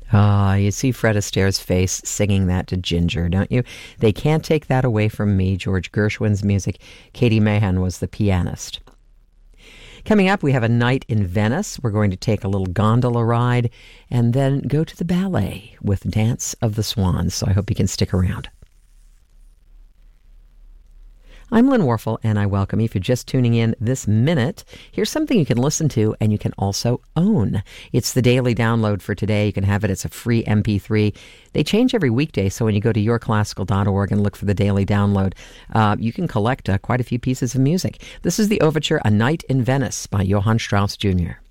Ah, you see Fred Astaire's face singing that to Ginger, don't you? They can't take that away from me. George Gershwin's music. Katie Mahan was the pianist. Coming up, we have a night in Venice. We're going to take a little gondola ride and then go to the ballet with Dance of the Swans, so I hope you can stick around. I'm Lynn Warfel, and I welcome you. If you're just tuning in this minute, here's something you can listen to and you can also own. It's the daily download for today. You can have it. It's a free MP3. They change every weekday, so when you go to yourclassical.org and look for the daily download, you can collect quite a few pieces of music. This is the overture, A Night in Venice by Johann Strauss Jr.